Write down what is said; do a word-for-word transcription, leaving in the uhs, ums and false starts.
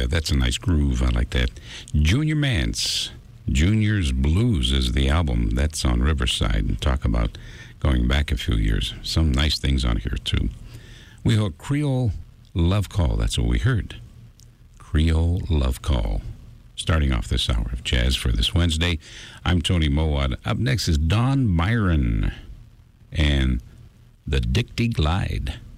uh, that's a nice groove. I like that. Junior Mance, Junior's Blues is the album. That's on Riverside. And talk about going back a few years. Some nice things on here, too. We heard Creole Love Call. That's what we heard. Creole Love Call. Starting off this hour of jazz for this Wednesday. I'm Tony Mowat. Up next is Don Byron and the Dicty Glide.